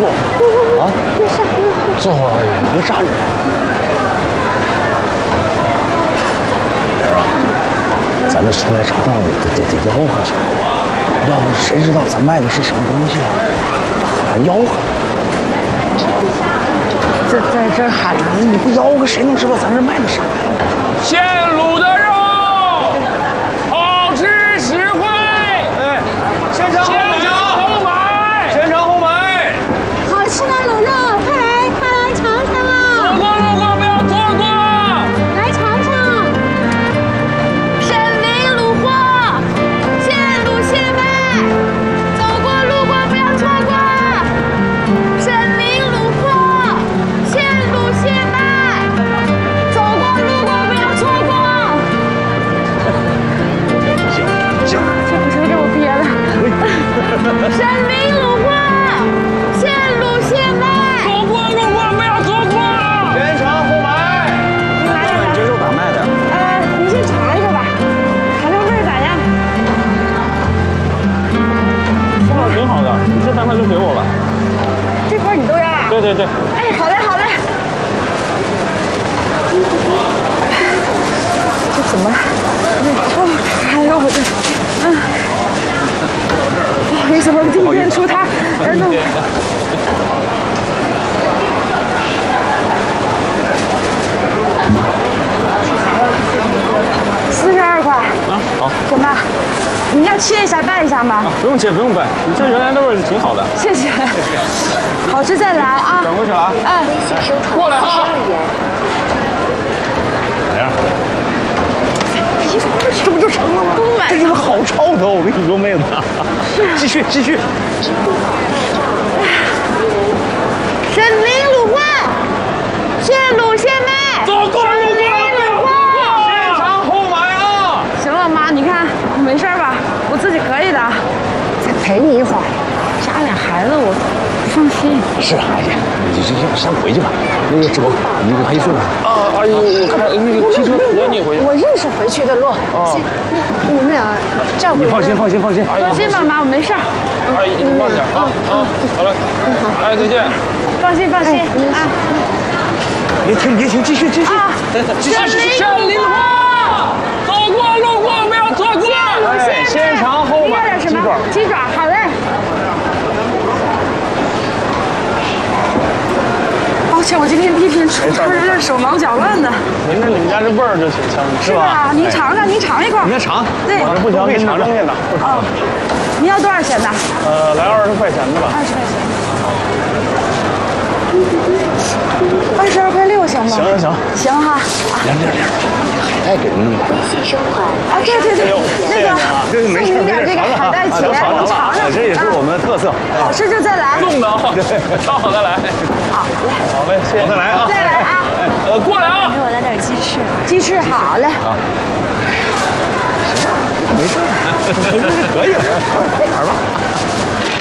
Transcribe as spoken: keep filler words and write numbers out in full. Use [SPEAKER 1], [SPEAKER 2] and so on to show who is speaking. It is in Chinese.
[SPEAKER 1] 住！啊，
[SPEAKER 2] 没事，
[SPEAKER 1] 坐会儿，别站着。咱这出来上当得得得吆喝去，要不谁知道咱卖的是什么东西啊？还吆喝。这在这喊呢，你不吆喝，谁能知道咱这卖的啥呀？
[SPEAKER 3] 现卤的肉，好吃实惠。哎，现场现场后买，现场后买。
[SPEAKER 2] 好吃的卤肉，快来快来尝尝啊！
[SPEAKER 3] 错过路过不要错过，
[SPEAKER 2] 来尝尝。
[SPEAKER 4] 神灵卤货，现卤现卖，走过路过不要错过。神灵卤货，现卤现卖，走过路过不要错过。
[SPEAKER 1] 行行，
[SPEAKER 4] 这给我憋的。神灵卤货，现卤现卖，
[SPEAKER 3] 走过路过不要错过，现场后买。
[SPEAKER 1] 你这肉咋卖的？
[SPEAKER 4] 呃，你先尝一个吧，尝尝味儿咋样？
[SPEAKER 3] 味道挺好的，你这三块就给我吧。
[SPEAKER 4] 这块你都要啊？
[SPEAKER 3] 对对对。
[SPEAKER 4] 哎，好嘞好嘞。这怎么？哦，哎呦我的，嗯，不好意思，我第一天出摊，哎弄。四十二块。
[SPEAKER 3] 啊，好。
[SPEAKER 4] 怎么？你要切一下拌一下吗？
[SPEAKER 3] 不用切，不用拌，你这原来的味儿挺好的。
[SPEAKER 4] 谢谢。好吃再来啊！
[SPEAKER 3] 转过去了啊！
[SPEAKER 4] 哎，
[SPEAKER 3] 过来啊！咋样？
[SPEAKER 1] 这不就成了吗？这是好臭的，我跟你说，妹子。继续继续。
[SPEAKER 4] 神灵卤货，现卤现卖，
[SPEAKER 3] 走过路过不要错过，现场后买啊！
[SPEAKER 4] 行了，妈，你看我没事吧？我自己可以的。再陪你一会儿，家俩孩子我不放心。
[SPEAKER 1] 是孩子，你就就先回去吧。那个志国，你给他一送吧。
[SPEAKER 3] 啊，阿姨，我看那个汽车驮你回去。
[SPEAKER 2] 我认识回去的路。
[SPEAKER 3] 哦，
[SPEAKER 2] 你们俩照顾。
[SPEAKER 1] 你放心放心放心。
[SPEAKER 4] 放心吧，妈，我没事儿。
[SPEAKER 3] 阿姨，你慢点啊啊！好了，哎，再见。
[SPEAKER 4] 放心放心啊
[SPEAKER 1] 别停别停，继续继续。
[SPEAKER 4] 啊！
[SPEAKER 3] 继续神灵货，走过路过不要错过。哎，现场后
[SPEAKER 4] 你要
[SPEAKER 3] 买
[SPEAKER 4] 点什么？鸡爪，好嘞。抱歉，我今天第一天出摊，有点手忙脚乱的。
[SPEAKER 3] 您这你们家这味儿就挺香，
[SPEAKER 4] 是吧？您尝尝，您尝一口。
[SPEAKER 1] 你先尝。
[SPEAKER 4] 对，
[SPEAKER 3] 我这不行，
[SPEAKER 1] 可以尝尝
[SPEAKER 3] 扔下的。
[SPEAKER 4] 哦，您要多少钱的？
[SPEAKER 3] 呃，来二十块钱的吧。
[SPEAKER 4] 二十块钱。二十二块六行吗？
[SPEAKER 1] 行行行，
[SPEAKER 4] 行哈。
[SPEAKER 1] 凉凉凉，海带给弄的。
[SPEAKER 4] 啊，对对对，那个
[SPEAKER 1] 这没事
[SPEAKER 4] 送你点这个海带茄，你尝尝。
[SPEAKER 1] 这也是我们的特色。
[SPEAKER 4] 好吃就再来。
[SPEAKER 3] 送的啊，烧好再来。
[SPEAKER 4] 好嘞，
[SPEAKER 3] 好嘞，谢谢。
[SPEAKER 1] 再来啊！
[SPEAKER 4] 再来啊！
[SPEAKER 3] 呃，过来啊！
[SPEAKER 2] 给我来点鸡翅。
[SPEAKER 4] 鸡翅好嘞。
[SPEAKER 1] 啊，没事，可以了，快点吧。